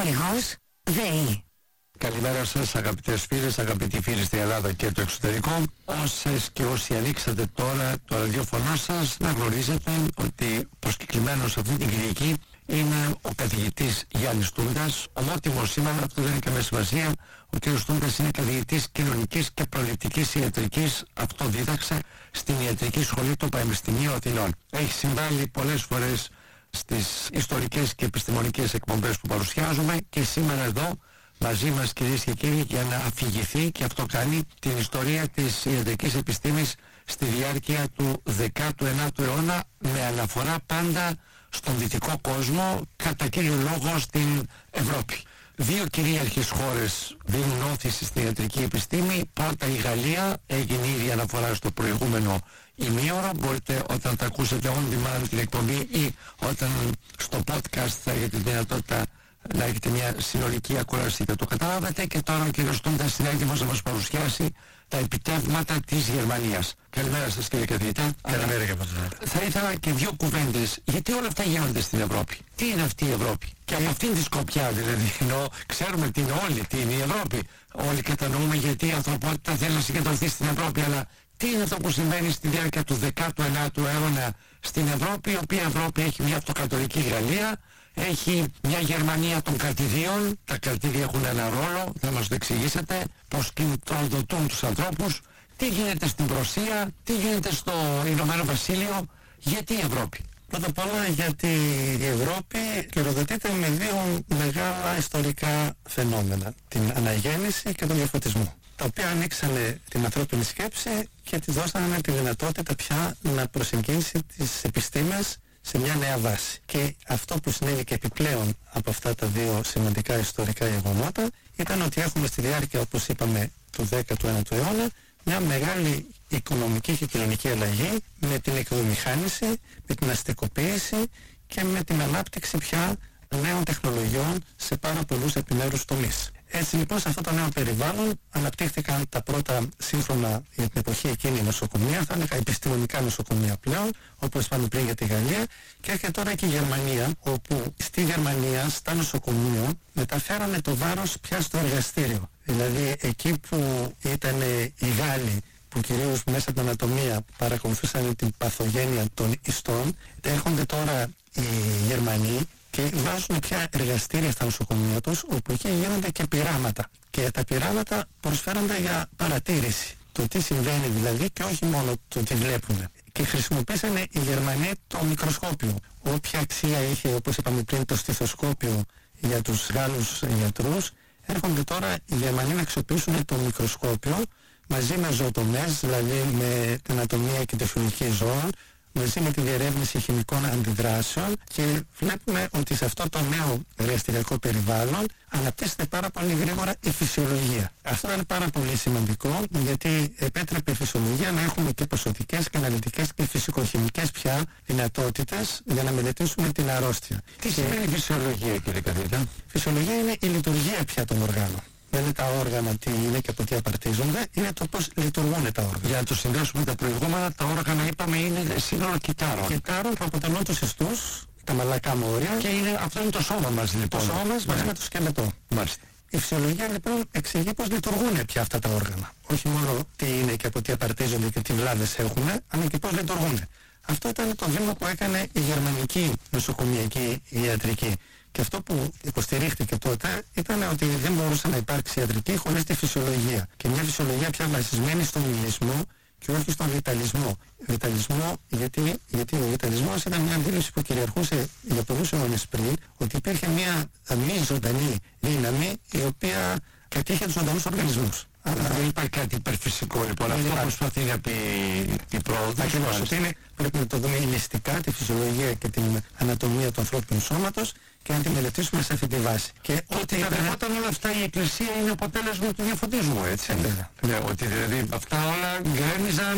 Χορηγός ΔΕΗ. Καλημέρα σας αγαπητές φίλες, αγαπητοί φίλοι στην Ελλάδα και το εξωτερικό. Όσες και όσοι ανοίξατε τώρα το ραδιόφωνο σας, να γνωρίζετε ότι προσκεκλημένος αυτή την Κυριακή είναι ο καθηγητής Γιάννης Τούντας. Ομότιμος σήμερα, αυτό δεν έχει καμία σημασία. Ο κ. Τούντας είναι καθηγητής κοινωνικής και προληπτικής ιατρικής. Αυτό δίδαξε στην Ιατρική Σχολή του Πανεπιστημίου Αθηνών. Έχει συμβάλει πολλές φορές στις ιστορικές και επιστημονικές εκπομπές που παρουσιάζουμε και σήμερα εδώ μαζί μας, κυρίες και κύριοι, για να αφηγηθεί, και αυτό κάνει, την ιστορία της ιατρικής επιστήμης στη διάρκεια του 19ου αιώνα, με αναφορά πάντα στον δυτικό κόσμο, κατά κύριο λόγο στην Ευρώπη. Δύο κυρίαρχες χώρες δίνουν όθηση στην ιατρική επιστήμη. Πρώτα η Γαλλία, έγινε ήδη αναφορά στο προηγούμενο ημίωρο. Μπορείτε όταν τα ακούσετε on demand την εκπομπή ή όταν στο podcast θα έχετε τη δυνατότητα να έχετε μια συνολική ακούραση και το καταλάβετε. Και τώρα ο κ. Τούντας είναι έτοιμος να μας παρουσιάσει τα επιτεύγματα της Γερμανίας. Καλημέρα σας κύριε καθηγητά. Καλημέρα και από εσάς. Θα ήθελα και δύο κουβέντες, γιατί όλα αυτά γίνονται στην Ευρώπη. Τι είναι αυτή η Ευρώπη? Και από αυτήν τη σκοπιά δηλαδή, ενώ ξέρουμε τι είναι όλοι, τι είναι η Ευρώπη. Όλοι κατανοούμε γιατί η ανθρωπότητα θέλει να συγκεντρωθεί στην Ευρώπη, αλλά τι είναι αυτό που συμβαίνει στη διάρκεια του 19ου αιώνα στην Ευρώπη, η οποία Ευρώπη έχει μια αυτοκρατορική Γαλλία, έχει μια Γερμανία των κρατηδίων. Τα κρατήδια έχουν ένα ρόλο, θα μας το εξηγήσετε, πως κινητροδοτούν τους ανθρώπους. Τι γίνεται στην Ρωσία, τι γίνεται στο Ηνωμένο Βασίλειο, γιατί η Ευρώπη? Πρώτα απ' όλα γιατί η Ευρώπη κληροδοτείται με δύο μεγάλα ιστορικά φαινόμενα, την αναγέννηση και τον διαφωτισμό, τα οποία ανοίξανε την ανθρώπινη σκέψη και τη δώσανε τη δυνατότητα πια να προσεγγίσει τις επιστήμες σε μια νέα βάση. Και αυτό που συνέβη και επιπλέον από αυτά τα δύο σημαντικά ιστορικά γεγονότα ήταν ότι έχουμε στη διάρκεια, όπως είπαμε, του 19ου αιώνα μια μεγάλη οικονομική και κοινωνική αλλαγή με την εκβιομηχάνηση, με την αστικοποίηση και με την ανάπτυξη πια νέων τεχνολογιών σε πάρα πολλούς επιμέρους τομείς. Έτσι λοιπόν σε αυτό το νέο περιβάλλον αναπτύχθηκαν τα πρώτα σύγχρονα για την εποχή εκείνη νοσοκομεία, θα έλεγα επιστημονικά νοσοκομεία πλέον, όπως είπαμε πριν για τη Γαλλία, και έρχεται τώρα και η Γερμανία, όπου στη Γερμανία, στα νοσοκομεία, μεταφέρανε το βάρος πια στο εργαστήριο. Δηλαδή εκεί που ήταν οι Γάλλοι, που κυρίως μέσα από την ανατομία παρακολουθούσαν την παθογένεια των ιστών, έρχονται τώρα οι Γερμανοί και βάζουν πια εργαστήρια στα νοσοκομεία τους, όπου εκεί γίνονται και πειράματα. Και τα πειράματα προσφέρονται για παρατήρηση. Το τι συμβαίνει δηλαδή, και όχι μόνο το τι βλέπουν. Και χρησιμοποίησαν οι Γερμανοί το μικροσκόπιο. Όποια αξία είχε, όπως είπαμε πριν, το στιθοσκόπιο για τους Γάλλους γιατρούς, έρχονται τώρα οι Γερμανοί να αξιοποιήσουν το μικροσκόπιο μαζί με ζωοτομές, δηλαδή με την ανατομία και τη φυσιολογική ζώων, μαζί με τη διερεύνηση χημικών αντιδράσεων, και βλέπουμε ότι σε αυτό το νέο εργαστηριακό περιβάλλον αναπτύσσεται πάρα πολύ γρήγορα η φυσιολογία. Αυτό είναι πάρα πολύ σημαντικό, γιατί επέτρεπε η φυσιολογία να έχουμε και ποσοτικές και αναλυτικές και φυσικοχημικές πια δυνατότητες για να μελετήσουμε την αρρώστια. Τι σημαίνει φυσιολογία, κύριε καθηγητά? Φυσιολογία είναι η λειτουργία πια των οργάνων. Δεν είναι τα όργανα τι είναι και από τι απαρτίζονται, είναι το πώς λειτουργούν τα όργανα. Για να το συνδέσουμε τα προηγούμενα, τα όργανα είπαμε είναι σύνολο κυτάρων. Κυτάρων που αποτελούν τους ιστούς, τα μαλακά μόρια. Και αυτό είναι το σώμα μας λοιπόν. Το σώμα μας μαζί με το σκελετό. Μάλιστα. Η φυσιολογία λοιπόν εξηγεί πώς λειτουργούν πια αυτά τα όργανα. Όχι μόνο τι είναι και από τι απαρτίζονται και τι βλάβες έχουν, αλλά και πώς λειτουργούν. Αυτό ήταν το βήμα που έκανε η γερμανική νοσοκομιακή ιατρική. Και αυτό που υποστηρίχθηκε τότε ήταν ότι δεν μπορούσε να υπάρξει ιατρική χωρίς τη φυσιολογία. Και μια φυσιολογία πια βασισμένη στον υλισμό και όχι στον βιταλισμό. Βιταλισμό, γιατί ο βιταλισμός ήταν μια αντίληψη που κυριαρχούσε για πολλούς αιώνες πριν, ότι υπήρχε μια μη ζωντανή δύναμη η οποία κατήχε τους ζωντανούς οργανισμούς. Δεν υπάρχει κάτι υπερφυσικό λοιπόν. Αυτό προσπαθεί να πει η πρόοδος. Ακριβώς, ότι πρέπει να το δούμε ηλιστικά, τη φυσιολογία και την ανατομία του ανθρώπινου σώματος, και να τη μελετήσουμε σε αυτή τη βάση. Και ότι όταν όλα αυτά η Εκκλησία είναι αποτέλεσμα του διαφωτισμού, έτσι. Ναι, ότι δηλαδή αυτά όλα γκρέμιζαν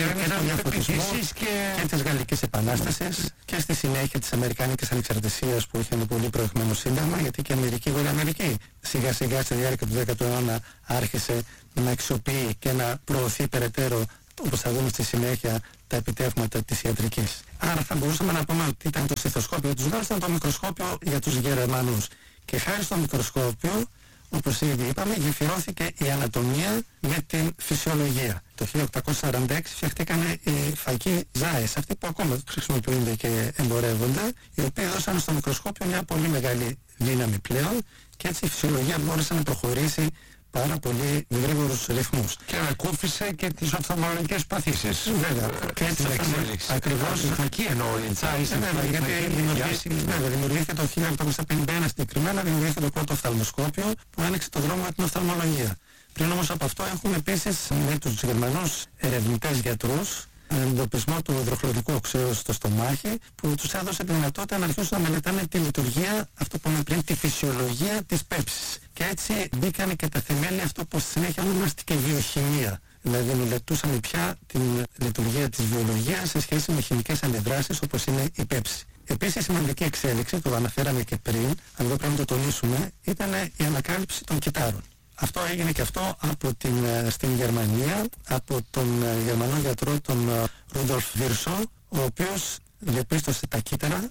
πεποιθήσεις και της Γαλλικής Επανάστασης και στη συνέχεια της Αμερικάνικης Ανεξαρτησίας, που είχε ένα πολύ προηγμένο σύνταγμα, γιατί και η Αμερική, η Βόρεια Αμερική, σιγά σιγά στη διάρκεια του 10ου αιώνα άρχισε να αξιοποιεί και να προωθεί περαιτέρω, όπως θα δούμε στη συνέχεια, τα επιτεύγματα της ιατρικής. Άρα θα μπορούσαμε να πούμε ότι ήταν το στιθοσκόπιο για τους Γάλλους, ήταν το μικροσκόπιο για τους Γερμανούς. Και χάρη στο μικροσκόπιο, όπως ήδη είπαμε, γεφυρώθηκε η ανατομία με την φυσιολογία. Το 1846 φτιαχτήκαν οι φακοί Ζάες, αυτοί που ακόμα χρησιμοποιούνται και εμπορεύονται, οι οποίοι δώσαν στο μικροσκόπιο μια πολύ μεγάλη δύναμη πλέον και έτσι η φυσιολογία μπόρεσε να προχωρήσει πάρα πολύ με γρήγορους ρυθμούς. Και ανακούφισε και τις οφθαλμολογικές παθήσεις. Βέβαια. Και έτσι ακριβώς. Εκεί εννοώ, η Zeiss. Βέβαια, γιατί δημιουργήθηκε το 1851 συγκεκριμένα, δημιουργήθηκε το πρώτο οφθαλμοσκόπιο που άνοιξε το δρόμο για την οφθαλμολογία. Πριν όμως από αυτό έχουμε επίσης με τους Γερμανούς ερευνητές γιατρούς εντοπισμό του υδροχλωρικού οξέως στο στομάχι που τους έδωσε τη δυνατότητα να αρχίσουν να μελετάνε τη λειτουργία, αυτό που είπαμε πριν, τη φυσιολογία της πέψης. Και έτσι μπήκαν και τα θεμέλια αυτό που στη συνέχεια ονομάστηκε βιοχημία. Δηλαδή μελετούσαμε πια την λειτουργία της βιολογίας σε σχέση με χημικές αντιδράσεις όπως είναι η πέψη. Επίσης σημαντική εξέλιξη, το αναφέραμε και πριν, αλλά εδώ πρέπει να το τονίσουμε, ήταν η ανακάλυψη των κυτάρων. Αυτό έγινε και αυτό στην Γερμανία, από τον Γερμανό γιατρό τον Ρούντολφ Βίρσο, ο οποίος διαπίστωσε τα κύτταρα,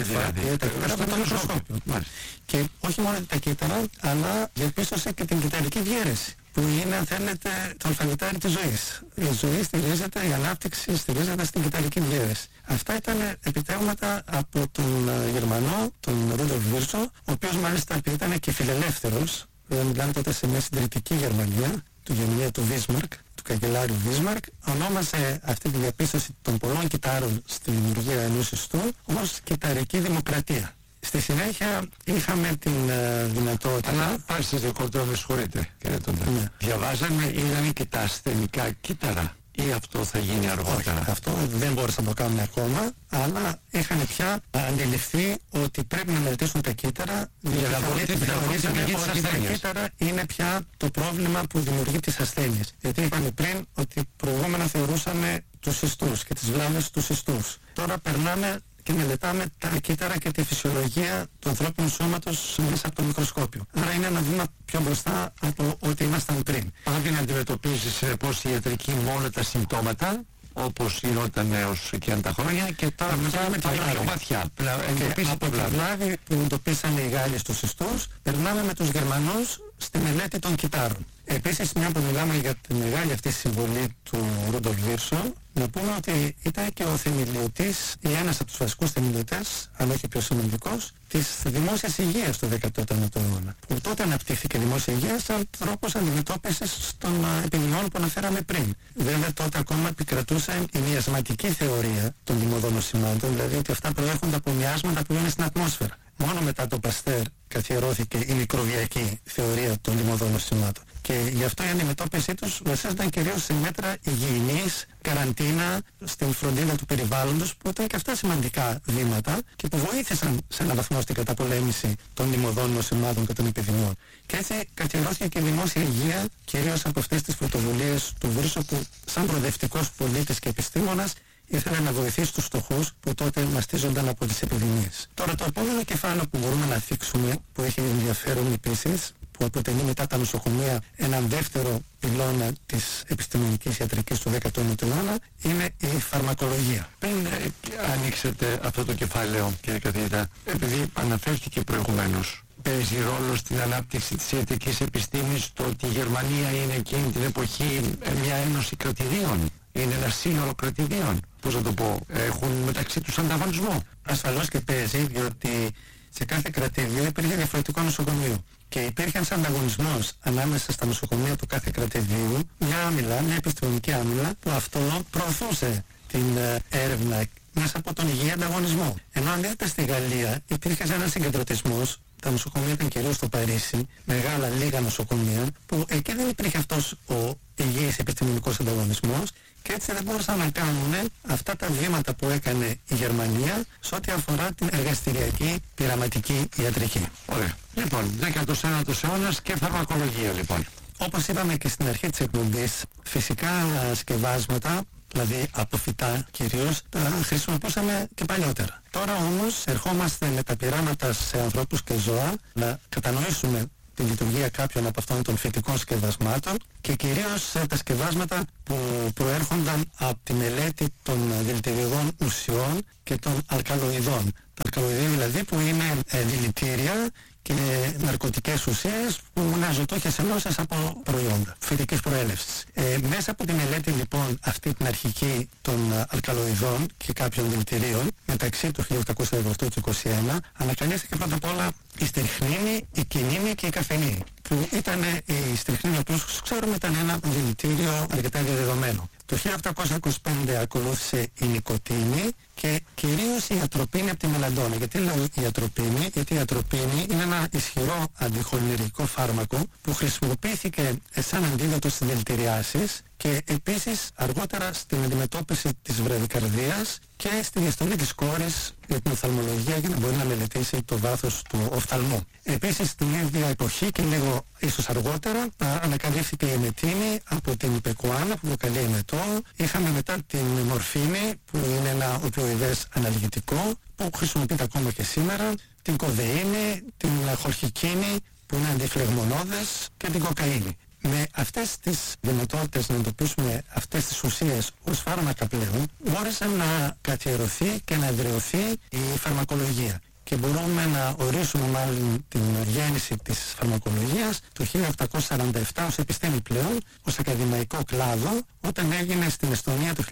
με το μικροσκόπιο. Και όχι μόνο τα κύτταρα, αλλά διαπίστωσε και την κυταρική διαίρεση, που είναι, αν θέλετε, το αλφαβητάρι της ζωής. Η ζωή στηρίζεται, η ανάπτυξη στηρίζεται στην κυταρική διαίρεση. Αυτά ήταν επιτεύγματα από τον Γερμανό, τον Ρούντολφ Βίρσο, ο οποίος μάλιστα ήταν και φιλελεύθερος. Μιλάμε τότε σε μια συντηρητική Γερμανία, του Γερμανία του Βίσμαρκ, του καγκελάριου Βίσμαρκ, ονόμασε αυτή τη διαπίστωση των πολλών κυτάρων στη δημιουργία ενός ιστού ως κυταρική δημοκρατία. Στη συνέχεια είχαμε την δυνατότητα... Αλλά πάλι στις δεκόρτες, με συγχωρείτε, κύριε Τόντα. Ναι. Διαβάζαμε, είδαμε και τα ασθενικά κύτταρα. Ή αυτό θα γίνει αργότερα? Όχι, αυτό δεν μπόρεσαν να το κάνουν ακόμα, αλλά είχαν πια αντιληφθεί ότι πρέπει να μελετήσουν τα κύτταρα, για να θεωρήσαμε ότι τα κύτταρα είναι πια το πρόβλημα που δημιουργεί τις ασθένειες. Γιατί είπαμε πριν ότι προηγούμενα θεωρούσαμε τους ιστούς και τις βλάβες τους ιστούς. Τώρα περνάμε και μελετάμε τα κύτταρα και τη φυσιολογία του ανθρώπινου σώματος μέσα από το μικροσκόπιο. Άρα είναι ένα βήμα πιο μπροστά από ό,τι ήμασταν πριν. Πρέπει να αντιμετωπίζει συνεπώς η ιατρική μόνο τα συμπτώματα, όπως γινόταν έως εκείνα τα χρόνια, και τώρα με τη πιο βαθιά. Από τη βλάβη που εντοπίσανε οι Γάλλοι στους ιστούς, περνάμε με τους Γερμανούς στη μελέτη των κυτάρων. Επίσης, μια που μιλάμε για τη μεγάλη αυτή συμβολή του Ρούντολφ Βίρσο, να πούμε ότι ήταν και ο θεμελιωτής ή ένας από τους βασικούς θεμελιωτές, αν όχι πιο σημαντικός, της δημόσιας υγείας του 19ου αιώνα. Που τότε αναπτύχθηκε η δημόσια υγεία σαν τρόπος αντιμετώπισης των επιδημιών που αναφέραμε πριν. Βέβαια, τότε ακόμα επικρατούσε η μοιασματική θεωρία των λιμωδών νοσημάτων, δηλαδή ότι αυτά προέρχονται από μοιάσματα που είναι στην ατμόσφαιρα. Μόνο μετά το Παστέρ καθιερώθηκε η μικροβιακή θεωρία των λιμωδών νοσημάτων. Και γι' αυτό η αντιμετώπιση τους βασίζονταν κυρίως σε μέτρα υγιεινής, καραντίνα, στην φροντίδα του περιβάλλοντος, που ήταν και αυτά σημαντικά βήματα και που βοήθησαν σε έναν βαθμό στην καταπολέμηση των λιμωδών νοσημάτων και των επιδημιών. Και έτσι καθιερώθηκε και η δημόσια υγεία, κυρίως από αυτές τις πρωτοβουλίες του Βίρσο, που σαν προοδευτικός πολίτης και επιστήμονας ήθελε να βοηθήσει τους φτωχούς που τότε μαστίζονταν από τις επιδημίες. Τώρα το επόμενο κεφάλαιο που μπορούμε να θίξουμε, που έχει ενδιαφέρον επίσης, που αποτελεί μετά τα νοσοκομεία έναν δεύτερο πυλώνα της επιστημονικής ιατρικής του 19ου αιώνα, είναι η φαρμακολογία. Πριν ανοίξετε αυτό το κεφάλαιο, κύριε καθηγητά, επειδή αναφέρθηκε προηγουμένως, παίζει ρόλο στην ανάπτυξη της ιατρικής επιστήμης το ότι η Γερμανία είναι εκείνη την εποχή μια ένωση κρατηδίων? Είναι ένα σύνολο κρατηδίων. Πώς να το πω, έχουν μεταξύ τους ανταγωνισμό? Ασφαλώς και παίζει, διότι σε κάθε κρατήδιο υπήρχε διαφορετικό νοσοκομείο. Και υπήρχε ένας ανταγωνισμός ανάμεσα στα νοσοκομεία του κάθε κρατηδίου, μια άμυλα, μια επιστημονική άμυλα, που αυτό προωθούσε την έρευνα μέσα από τον υγιή ανταγωνισμό. Ενώ αντίθετα στη Γαλλία υπήρχε ένας συγκεντρωτισμός, τα νοσοκομεία ήταν κυρίως στο Παρίσι, μεγάλα λίγα νοσοκομεία, που εκεί δεν υπήρχε αυτός ο υγιής επιστημονικός ανταγωνισμός και έτσι δεν μπορούσαν να κάνουν αυτά τα βήματα που έκανε η Γερμανία σε ό,τι αφορά την εργαστηριακή πειραματική ιατρική. Ωραία. Λοιπόν, 19ος αιώνας και φαρμακολογία λοιπόν. Όπως είπαμε και στην αρχή της εκπομπής, φυσικά σκευάσματα, δηλαδή από φυτά κυρίως, τα χρησιμοποιούσαμε και παλιότερα. Τώρα όμως ερχόμαστε με τα πειράματα σε ανθρώπους και ζώα να κατανοήσουμε τη λειτουργία κάποιων από αυτών των φυτικών σκευασμάτων και κυρίως τα σκευάσματα που προέρχονταν από τη μελέτη των δηλητηριωδών ουσιών και των αλκαλοειδών, Τα αλκαλοειδή δηλαδή που είναι δηλητήρια και ναρκωτικές ουσίες που είναι ζωτούχες ενώσεις από προϊόντα φυτικής προέλευσης. Μέσα από τη μελέτη λοιπόν αυτή την αρχική των αλκαλοειδών και κάποιων δηλητηρίων μεταξύ του 1818 και 1821 ανακαλύφθηκε πρώτα απ' όλα η στριχνίνη, η κινίνη και η καφενίνη, που ήταν η στριχνίνη, όπως ξέρουμε, ήταν ένα δηλητήριο αρκετά διαδεδομένο. Το 1825 ακολούθησε η νοικοτήνη και κυρίως η ατροπίνη από τη μελαντόνα. Γιατί λέω η ατροπίνη? Γιατί η ατροπίνη είναι ένα ισχυρό αντιχοληνεργικό φάρμακο που χρησιμοποιήθηκε σαν αντίδοτο στις δηλητηριάσεις και επίσης αργότερα στην αντιμετώπιση της βραδικαρδίας και στη διαστολή της κόρης για την οφθαλμολογία για να μπορεί να μελετήσει το βάθος του οφθαλμού. Επίσης στην ίδια εποχή και λίγο ίσως αργότερα ανακαλύφθηκε η εμετίνη από την πεκουάνα που προκαλεί εμετό. Είχαμε μετά την μορφίνη που είναι ένα οπιοειδές αναλγητικό που χρησιμοποιείται ακόμα και σήμερα, την κοδεΐνη, την χορχικίνη που είναι αντιφλεγμονώδες και την κοκαίνη. Με αυτές τις δυνατότητες να εντοπίσουμε αυτές τις ουσίες ως φάρμακα πλέον μπόρεσε να καθιερωθεί και να εδραιωθεί η φαρμακολογία. Και μπορούμε να ορίσουμε μάλλον την γέννηση της φαρμακολογίας το 1847 ως επιστήμη πλέον, ως ακαδημαϊκό κλάδο, όταν έγινε στην Εστονία το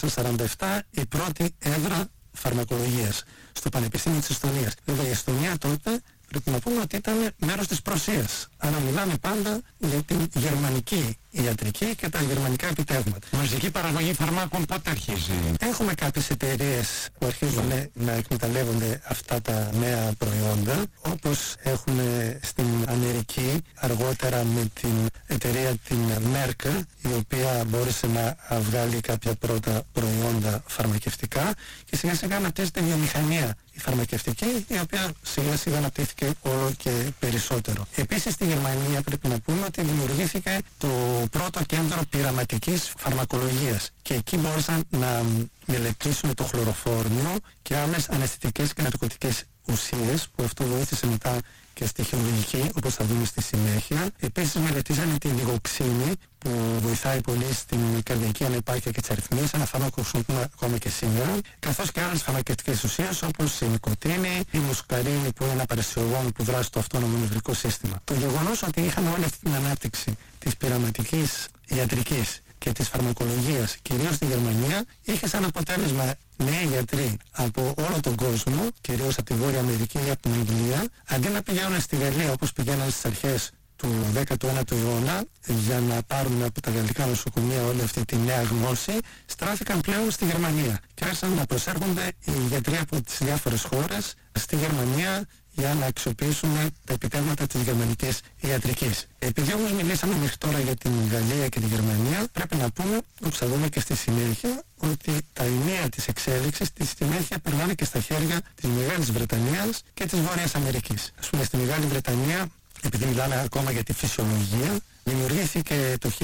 1847 η πρώτη έδρα φαρμακολογίας στο Πανεπιστήμιο της Εστονίας. Βέβαια η Εστονία τότε πρέπει να πούμε ότι ήταν μέρος της Πρωσίας. Αλλά μιλάμε πάντα για την γερμανική ιατρική και τα γερμανικά επιτεύγματα. Μαζική παραγωγή φαρμάκων πότε αρχίζει? Έχουμε κάποιες εταιρείες που αρχίζουν να εκμεταλλεύονται αυτά τα νέα προϊόντα, όπως έχουμε στην Αμερική αργότερα με την εταιρεία την Merck, η οποία μπόρεσε να βγάλει κάποια πρώτα προϊόντα φαρμακευτικά και σιγά σιγά αναπτύσσεται η βιομηχανία η φαρμακευτική, η οποία σιγά σιγά αναπτύχθηκε όλο και περισσότερο. Επίσης στη Γερμανία πρέπει να πούμε ότι δημιουργήθηκε το πρώτο κέντρο πειραματικής φαρμακολογίας και εκεί μπόρεσαν να μελετήσουν το χλωροφόρμιο και άλλες αναισθητικές και ναρκωτικές ουσίες, που αυτό βοήθησε μετά και στη χειρουργική, όπως θα δούμε στη συνέχεια. Επίσης μελετήσανε τη λιγοξίνη που βοηθάει πολύ στην καρδιακή ανεπάρκεια και τις αριθμίες, ένα φάρμακο που χρησιμοποιούμε ακόμα και σήμερα, καθώς και άλλες φαρμακευτικές ουσίες όπως η νοικοτήνη, η μουσκαρίνη που είναι ένα παρασιογόνο που δράσει το αυτόνομο νευρικό σύστημα. Το γεγονός ότι είχαμε όλη αυτή την ανάπτυξη της πειραματικής ιατρικής και της φαρμακολογίας, κυρίως στη Γερμανία, είχε σαν αποτέλεσμα νέοι γιατροί από όλο τον κόσμο, κυρίως από τη Βόρεια Αμερική ή από την Αγγλία, αντί να πηγαίνουν στη Γαλλία όπως πηγαίναν στις αρχές του 19ου αιώνα για να πάρουν από τα γαλλικά νοσοκομεία όλη αυτή τη νέα γνώση, στράφηκαν πλέον στη Γερμανία και άρχισαν να προσέρχονται οι γιατροί από τις διάφορες χώρες στη Γερμανία για να αξιοποιήσουμε τα επιτεύγματα της γερμανικής ιατρικής. Επειδή όμως μιλήσαμε μέχρι τώρα για την Γαλλία και τη Γερμανία, πρέπει να πούμε, όπως θα δούμε και στη συνέχεια, ότι τα ενία της εξέλιξης στη συνέχεια περνάνε και στα χέρια της Μεγάλης Βρετανίας και της Βόρειας Αμερικής. Ας πούμε στη Μεγάλη Βρετανία, επειδή μιλάμε ακόμα για τη φυσιολογία, δημιουργήθηκε το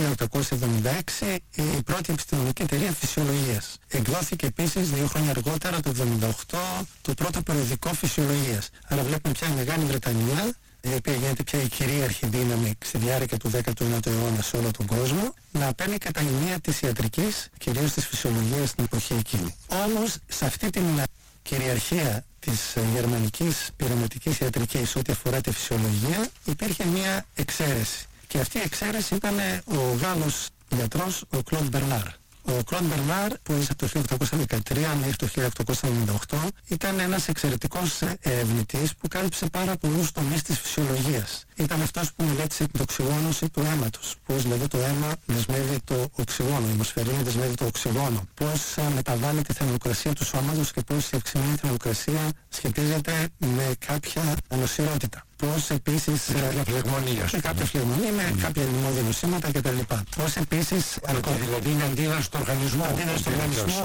1876 η πρώτη επιστημονική εταιρεία φυσιολογίας. Εκδόθηκε επίσης 2 χρόνια αργότερα, το 1978, το πρώτο περιοδικό φυσιολογίας. Άρα βλέπουμε πια η Μεγάλη Βρετανία, η οποία γίνεται πια η κυρίαρχη δύναμη στη διάρκεια του 19ου αιώνα σε όλο τον κόσμο, να παίρνει και τα ενία της ιατρικής, κυρίως της φυσιολογίας στην εποχή εκείνη. Όμως σε αυτή την κυριαρχία της γερμανικής πειραματικής ιατρικής ό,τι αφορά τη φυσιολογία υπήρχε μια εξαίρεση. Και αυτή η εξαίρεση ήταν ο Γάλλος γιατρός ο Κλοντ Μπερνάρ. Ο Κλοντ Μπερνάρ, που ήρθε από το 1813 μέχρι το 1898, ήταν ένας εξαιρετικός ερευνητής που κάλυψε πάρα πολλούς τομείς της φυσιολογίας. Ήταν αυτός που μελέτησε την οξυγόνωση του αίματος. Πώς δηλαδή το αίμα δεσμεύει το οξυγόνο, η αιμοσφαιρίνη δεσμεύει το οξυγόνο. Πώς μεταβάλλει τη θερμοκρασία του σώματος και πώς η αυξημένη θερμοκρασία σχετίζεται με κάποια ανοσιότητα. Πώς επίσης κάποια φλεγμονία με κάποια λιμώδη νοσήματα κτλ. Πώς επίσης δηλαδή είναι αντίδραση του οργανισμού. Αντίδραση του οργανισμού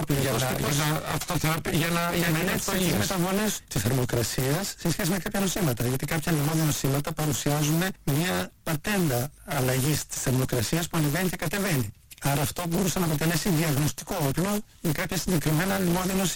για να ελέγξει τις μεταβολές της θερμοκρασίας σε σχέση με κάποια νοσήματα. Γιατί κάποια λιμώδη νοσήματα παρουσιάζουν μια πατέντα αλλαγής της θερμοκρασίας που ανεβαίνει και κατεβαίνει. Άρα αυτό μπορούσε να αποτελέσει διαγνωστικό όπλο για κάποια συγκεκριμένα λιμώδη νοσήματα.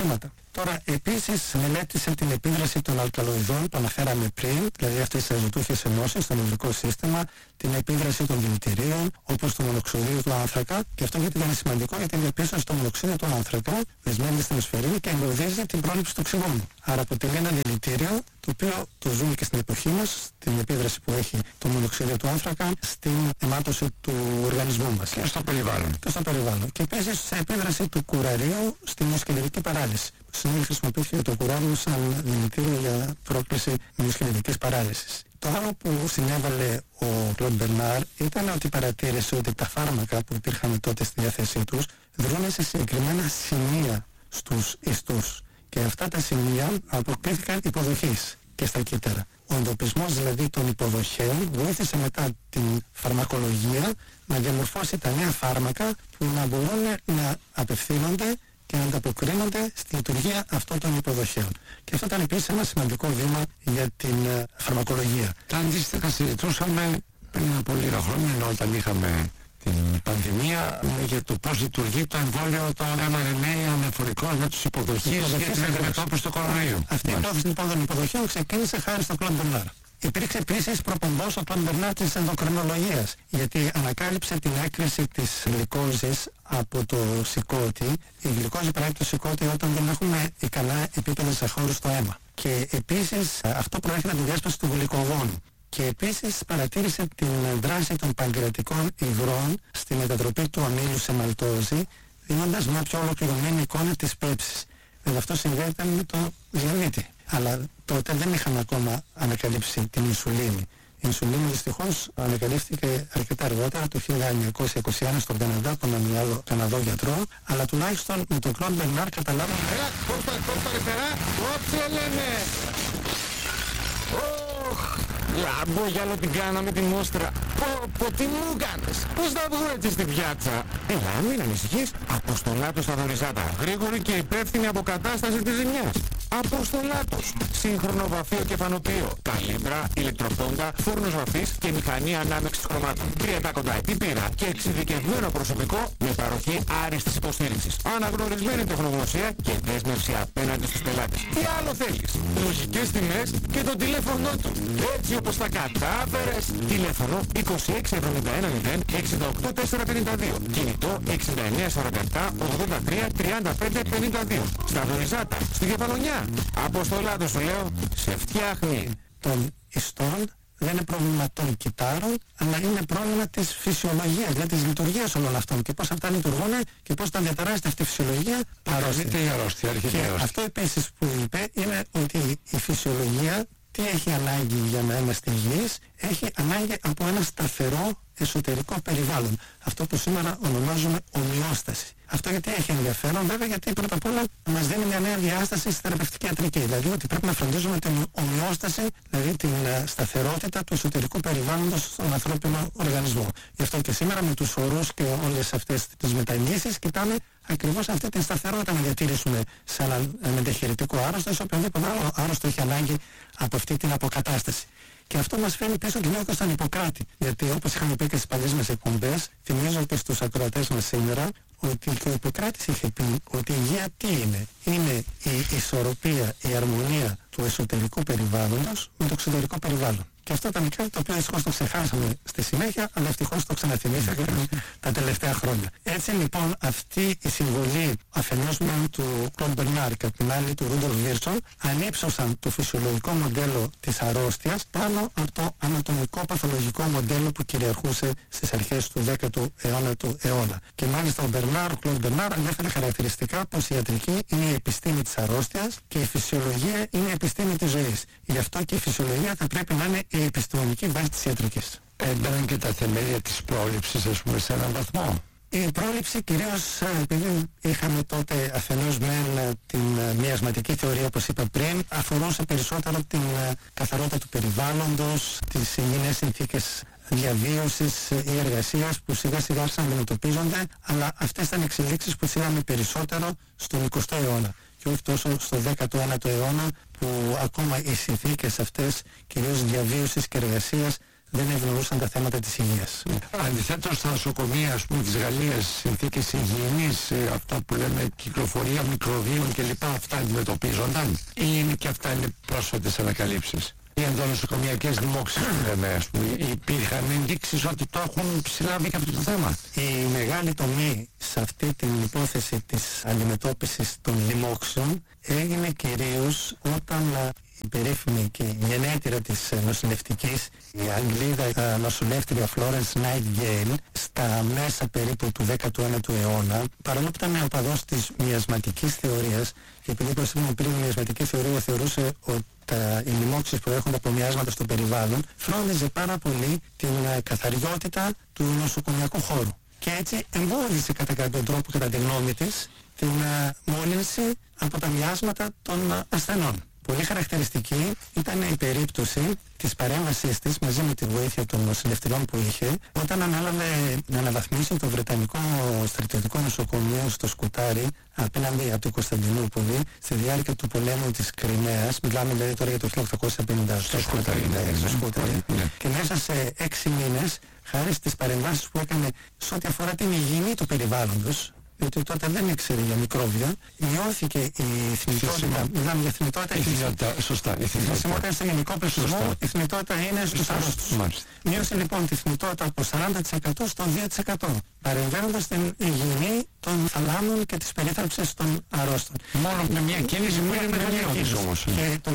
Τώρα, επίσης, μελέτησε την επίδραση των αλκαλοειδών που αναφέραμε πριν, δηλαδή αυτές τις αζωτούχες ενώσεις στο νευρικό σύστημα, την επίδραση των δηλητηρίων, όπως το μονοξυδίου του άνθρακα, και αυτό γιατί είναι σημαντικό, γιατί διαπίστωσε το μονοξύδιο του άνθρακα δεσμεύεται στην εσφαιρίνη και εμποδίζει την πρόληψη του οξυγόνου. Άρα αποτελεί ένα δηλητήριο, το οποίο το ζούμε και στην εποχή μας, την επίδραση που έχει το μονοξύδιο του άνθρακα στην αιμάτωση του οργανισμού μας. Και στο περιβάλλον. Και στο περιβάλλον. Και επίσης σε επίδραση του κουραρίου στην μυοσκελετική παράλυση. Συνήθως χρησιμοποιήθηκε το κουράριο σαν δηλητήριο για πρόκληση μυοσκελετικής παράλυσης. Το άλλο που συνέβαλε ο Κλοντ Μπερνάρ ήταν ότι παρατήρησε ότι τα φάρμακα που υπήρχαν τότε στη διάθεσή τους δρούν σε συγκεκριμένα σημεία στους ιστούς. Και αυτά τα σημεία αποκτήθηκαν υποδοχής και στα κύτταρα. Ο εντοπισμός δηλαδή των υποδοχέων βοήθησε μετά την φαρμακολογία να διαμορφώσει τα νέα φάρμακα που να μπορούν να απευθύνονται και να ανταποκρίνονται στη λειτουργία αυτών των υποδοχέων. Και αυτό ήταν επίσης ένα σημαντικό βήμα για την φαρμακολογία. Τα αντίστοιχα συζητούσαμε πριν από λίγα χρόνια, ενώ όταν είχαμε την πανδημία, για το πώς λειτουργεί το εμβόλιο, το mRNA αναφορικό με τους υποδοχείς για την αντιμετώπιση του κορονοϊού. Αυτή η υπόθεση λοιπόν των υποδοχέων ξεκίνησε χάρη στο Κλοντ Μπερνάρ. Υπήρξε επίσης προπομπός ο Κλοντ Μπερνάρ της ενδοκρινολογίας, γιατί ανακάλυψε την έκρηση της γλυκόζης από το σηκώτη. Η γλυκόζη παράγει το σηκώτη όταν δεν έχουμε ικανά επίπεδα ζαχάρου στο αίμα. Και επίσης αυτό προέρχεται από τη διάσπαση του γλυκογόνου. Και επίσης παρατήρησε την δράση των παγκρεατικών υγρών στη μετατροπή του αμύλου σε μαλτόζη, δίνοντας μια πιο ολοκληρωμένη εικόνα της πέψης. Βέβαια αυτό συνδέεται με το διαβήτη. Αλλά τότε δεν είχαμε ακόμα ανακαλύψει την ινσουλίνη. Η ινσουλίνη δυστυχώς ανακαλύφθηκε αρκετά αργότερα, το 1921 στον Καναδά, από έναν άλλο Καναδό γιατρό, αλλά τουλάχιστον με τον Κλοντ Μπερνάρ καταλάβαμε. Έλα, κόρτα αριστερά, όψε λένε! Λάμπο, για άλλο την κάναμε την μόστρα. Πω, τι μου κάνεις. Πώς θα βγω έτσι στην πιάτσα. Έλα, μην ανησυχείς. Αποστολάτος στα Δωριζάτα. Γρήγορη και υπεύθυνη αποκατάσταση της ζημιάς. Αποστολάτος. Σύγχρονο βαφείο και φανοποιείο. Καλύμπρα, ηλεκτροπόντα, φούρνος βαφής και μηχανή ανάμεξης χρωμάτων. 30 κονταετή πείρα και εξειδικευμένο προσωπικό με παροχή άριστης υποστήριξης. Αναγνωρισμένη τεχνογνωσία και δέσμευση απέναντι στους πελάτες. Τι άλλο θέλεις. Λογικές τιμές και το τηλέφωνο του. Έτσι όπως τα κατάφερες. Τηλέφωνο 2671 0 68 452. Κινητό 6947 83 35 52. Στα Δωριζάτα, στη Κεφαλονιά. Αποστολάτος σου λέω, σε φτιάχνει. Των ιστών δεν είναι πρόβλημα των κυτάρων, αλλά είναι πρόβλημα της φυσιολογίας, δηλαδή της λειτουργίας όλων αυτών και πώς αυτά λειτουργούν και πώς τα διαταράσσεται αυτή η φυσιολογία Αρρώστια. Και αυτό επίσης που είπε είναι ότι η φυσιολογία τι έχει ανάγκη για να είμαστε υγιείς, έχει ανάγκη από ένα σταθερό εσωτερικό περιβάλλον. Αυτό που σήμερα ονομάζουμε ομοιόσταση. Αυτό γιατί έχει ενδιαφέρον, βέβαια, γιατί πρώτα απ' όλα μας δίνει μια νέα διάσταση στη θεραπευτική ιατρική. Δηλαδή ότι πρέπει να φροντίζουμε την ομοιόσταση, δηλαδή την σταθερότητα του εσωτερικού περιβάλλοντος στον ανθρώπινο οργανισμό. Γι' αυτό και σήμερα με τους ορούς και όλες αυτές τις μεταγγίσεις κοιτάμε ακριβώς αυτή την σταθερότητα να διατηρήσουμε σε έναν μεταχειρητικό άρρωστο, σε οποιοδήποτε άλλο άρρωστο έχει ανάγκη από αυτή την αποκατάσταση. Και αυτό μας φέρνει πίσω την έκονα στον Ιπποκράτη. Γιατί όπως είχαμε πει και στις παλιές μας εκπομπές, θυμίζω και στους ακροατές μας σήμερα, ότι και ο Ιπποκράτης είχε πει ότι η υγεία τι είναι. Είναι η ισορροπία, η αρμονία του εσωτερικού περιβάλλοντος με το εξωτερικό περιβάλλον. Και αυτό ήταν κάτι το οποίο δυστυχώς το ξεχάσαμε στη συνέχεια, αλλά ευτυχώς το ξαναθυμήθηκα τα τελευταία χρόνια. Έτσι λοιπόν αυτή η συμβολή αφενός του Κλοντ Μπερνάρ και από την άλλη του Ρούντολφ Βίρτσον ανύψωσαν το φυσιολογικό μοντέλο της αρρώστιας πάνω από το ανατομικό παθολογικό μοντέλο που κυριαρχούσε στις αρχές του 10ου αιώνα. Και μάλιστα ο Κλοντ Μπερνάρ ανέφερε χαρακτηριστικά πως η ιατρική είναι η επιστήμη της αρρώστιας και η φυσιολογία είναι η επιστήμη της ζωής. Γι' αυτό και η φυσιολογία θα πρέπει να είναι η επιστημονική βάση της ιατρικής. Έμπαιναν και τα θεμέλια της πρόληψης, ας πούμε, σε έναν βαθμό. Η πρόληψη κυρίως επειδή είχαμε τότε αφενός την μοιασματική θεωρία, όπως είπα πριν, αφορούσε περισσότερο την καθαρότητα του περιβάλλοντος, τις υγιεινές συνθήκες διαβίωσης ή εργασίας που σιγά σιγά άρχισαν να αντιμετωπίζονται, αλλά αυτές ήταν εξελίξεις που είδαμε περισσότερο στον 20ο αιώνα και όχι τόσο στο 19ο αιώνα, που ακόμα οι συνθήκες αυτές κυρίως διαβίωσης και εργασίας δεν ευνοούσαν τα θέματα της υγείας. Αντιθέτως στα νοσοκομεία της Γαλλίας, συνθήκες υγιεινής, αυτά που λέμε κυκλοφορία μικροβίων κλπ. Αυτά αντιμετωπίζονταν ή είναι και αυτά είναι πρόσφατες ανακαλύψεις? Οι ενδονοσοκομιακές λοιμώξεις που λέμε, ας πούμε, υπήρχαν ενδείξεις ότι το έχουν συλλάβει και αυτό το θέμα? Η μεγάλη τομή σε αυτή την υπόθεση της αντιμετώπισης των λοιμώξεων έγινε κυρίως όταν η περίφημη και γενέτειρα της νοσηλευτικής, η Αγγλίδα νοσηλεύτρια Florence Nightingale, στα μέσα περίπου του 19ου αιώνα, παρόλο που ήταν οπαδός της μοιασματικής θεωρίας, και επειδή όπως είπαμε πριν, η μοιασματική θεωρία θεωρούσε ότι οι λοιμώξεις προέρχονται από μοιάσματα στο περιβάλλον, φρόντιζε πάρα πολύ την καθαριότητα του νοσοκομιακού χώρου. Και έτσι εμπόδισε κατά κάποιο τρόπο, κατά τη γνώμη της, την μόλυνση από τα μοιάσματα των ασθενών. Πολύ χαρακτηριστική ήταν η περίπτωση της παρέμβασής της μαζί με τη βοήθεια των νοσηλευτριών που είχε, όταν ανάλαβε να αναβαθμίσει το Βρετανικό στρατιωτικό νοσοκομείο στο Σκουτάρι απέναντι από την Κωνσταντινούπολη στη διάρκεια του πολέμου της Κριμαίας. Μιλάμε δηλαδή τώρα για το 1850. Στο Σκουτάρι. Και μέσα σε 6 μήνες, χάρη στις παρεμβάσεις που έκανε σε ό,τι αφορά την υγιεινή του περιβάλλοντος, διότι τότε δεν ήξερε για μικρόβια, μειώθηκε η θνητότητα. Μιλάμε για θνητότητα. Σωστά. Η θνητότητα στο γενικό πληθυσμό, η θνητότητα είναι στους αρρώστους. Μείωσε λοιπόν τη θνητότητα από 40% στο 2%, παρεμβαίνοντας την υγιεινή των θαλάμων και τις περίθαλψης των αρρώστων. Μόνο με μια κίνηση που είναι μεγαλύτερη όμως. Και το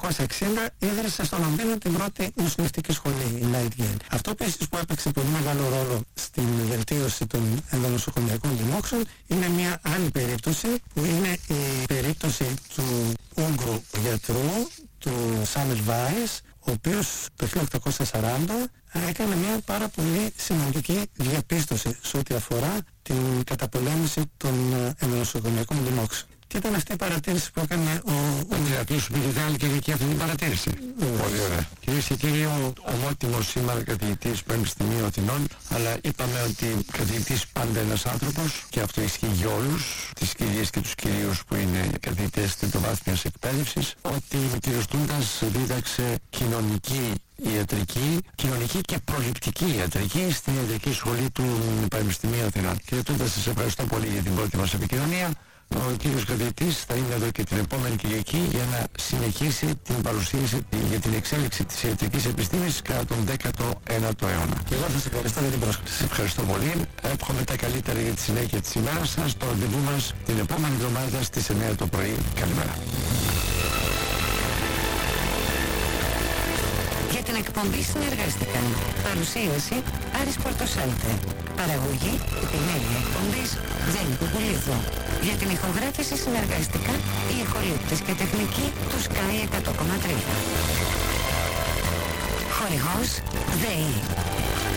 1860 ίδρυσε στο Λονδίνο την πρώτη νοσηλευτική σχολή, η Nightingale. Αυτό επίσης που έπαιξε πολύ μεγάλο ρόλο στην βελτίωση των ενδονοσοκομιακών λοιμώξεων είναι μια άλλη περίπτωση, που είναι η περίπτωση του Ούγγρου γιατρού, του Σάμερ Βάις, ο οποίος το 1840 έκανε μια πάρα πολύ σημαντική διαπίστωση σε ό,τι αφορά την καταπολέμηση των ενδονοσοκομιακών λοιμώξεων. Και ήταν αυτή η παρατήρηση που έκανε ο Αντιρατής σου πήγε άλλη και εκεί αυτή την παρατήρηση. Πολύ ωραία. Κυρίες και κύριοι, ο ομότιμος σήμερα καθηγητής Πανεπιστημίου Αθηνών, αλλά είπαμε ότι καθηγητής πάντα ένας άνθρωπος, και αυτό ισχύει για όλους, τις κυρίες και τους κυρίους που είναι καθηγητές τριτοβάθμιας εκπαίδευσης, ότι ο κ. Τούντας δίδαξε κοινωνική κοινωνική και προληπτική ιατρική στην ιατρική σχολή του Πανεπιστημίου Αθηνών. Κύριε Τούντα, σας ευχαριστώ πολύ για την πρώτη μας επικοινωνία. Ο κύριος καθηγητής θα είναι εδώ και την επόμενη Κυριακή για να συνεχίσει την παρουσίαση για την εξέλιξη της ιατρικής επιστήμης κατά τον 19ο αιώνα. Και εγώ σας ευχαριστώ για την πρόσκληση. Σας ευχαριστώ πολύ. Εύχομαι τα καλύτερα για τη συνέχεια της ημέρας σας. Το ραντεβού μας την επόμενη εβδομάδα στις 9 το πρωί. Καλημέρα. Για την εκπομπή συνεργάστηκαν παρουσίαση Άρης Πορτοσάλτε, παραγωγή επιμέλεια εκπομπής Τζέννη Κουκουλίδου. Για την ηχογράφηση συνεργάστηκαν οι ηχολήπτες και τεχνικοί του Sky 100,3. Χορηγός ΔΕΗ.